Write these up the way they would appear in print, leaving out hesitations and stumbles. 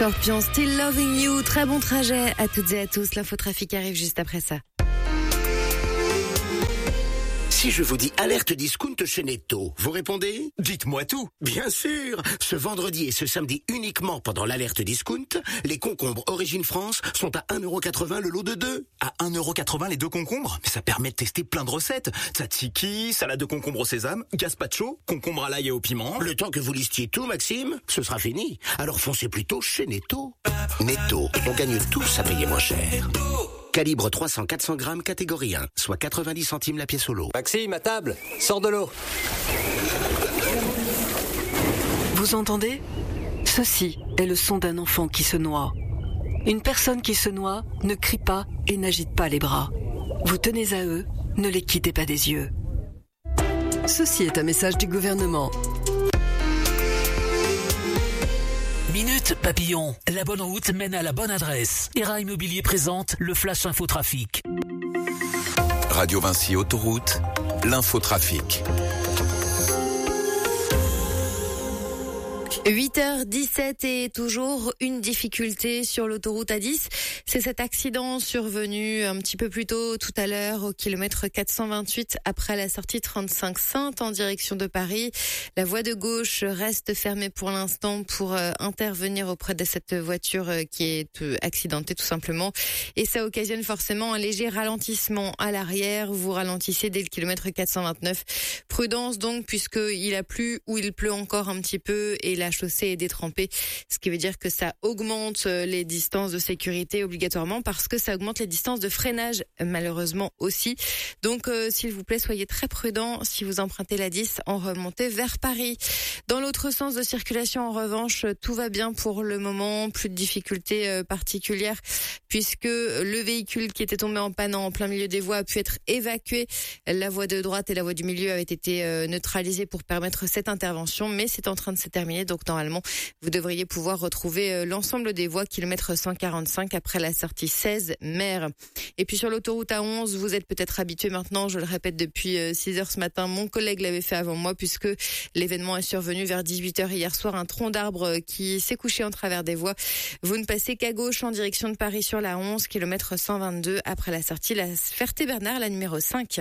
Scorpions, Still Loving You. Très bon trajet à toutes et à tous. L'infotrafic arrive juste après ça. Si je vous dis alerte discount chez Netto, vous répondez ? Dites-moi tout. Bien sûr. Ce vendredi et ce samedi uniquement pendant l'alerte discount, les concombres Origine France sont à 1,80€ le lot de 2. À 1,80€ les 2 concombres ? Mais ça permet de tester plein de recettes. Tzatziki, salade de concombre au sésame, gazpacho, concombre à l'ail et au piment. Le temps que vous listiez tout, Maxime, ce sera fini. Alors foncez plutôt chez Netto. Netto, on gagne tous à payer moins cher. Calibre 300-400 grammes catégorie 1, soit 90 centimes la pièce au lot. Maxime, à table, sors de l'eau. Vous entendez ? Ceci est le son d'un enfant qui se noie. Une personne qui se noie ne crie pas et n'agite pas les bras. Vous tenez à eux, ne les quittez pas des yeux. Ceci est un message du gouvernement. Minute Papillon, la bonne route mène à la bonne adresse. ERA Immobilier présente le Flash Infotrafic. Radio Vinci Autoroute, l'infotrafic. 8h17 et toujours une difficulté sur l'autoroute A10. C'est cet accident survenu un petit peu plus tôt tout à l'heure au kilomètre 428 après la sortie 35 Sainte en direction de Paris. La voie de gauche reste fermée pour l'instant pour intervenir auprès de cette voiture qui est accidentée tout simplement. Et ça occasionne forcément un léger ralentissement à l'arrière. Vous ralentissez dès le kilomètre 429. Prudence donc puisqu'il a plu ou il pleut encore un petit peu et la chaussée est détrempée, ce qui veut dire que ça augmente les distances de sécurité obligatoirement parce que ça augmente les distances de freinage malheureusement aussi. Donc s'il vous plaît, soyez très prudents si vous empruntez la 10 en remontée vers Paris. Dans l'autre sens de circulation en revanche, tout va bien pour le moment, plus de difficultés particulières puisque le véhicule qui était tombé en panne en plein milieu des voies a pu être évacué. La voie de droite et la voie du milieu avaient été neutralisées pour permettre cette intervention, mais c'est en train de se terminer. Donc normalement, vous devriez pouvoir retrouver l'ensemble des voies kilomètre 145 après la sortie 16 mer. Et puis sur l'autoroute A11, vous êtes peut-être habitués maintenant, je le répète depuis 6h ce matin, mon collègue l'avait fait avant moi puisque l'événement est survenu vers 18h hier soir, un tronc d'arbre qui s'est couché en travers des voies. Vous ne passez qu'à gauche en direction de Paris sur la 11, kilomètre 122 après la sortie la Ferté-Bernard, la numéro 5.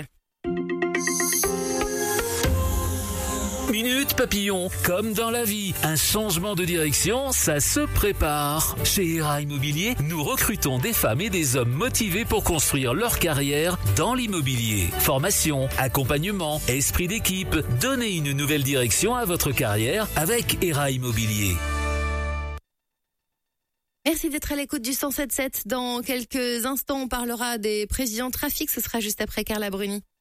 Minute Papillon, comme dans la vie, un changement de direction, ça se prépare. Chez ERA Immobilier, nous recrutons des femmes et des hommes motivés pour construire leur carrière dans l'immobilier. Formation, accompagnement, esprit d'équipe, donnez une nouvelle direction à votre carrière avec ERA Immobilier. Merci d'être à l'écoute du 107.7. Dans quelques instants, on parlera des prévisions trafic. Ce sera juste après Carla Bruni.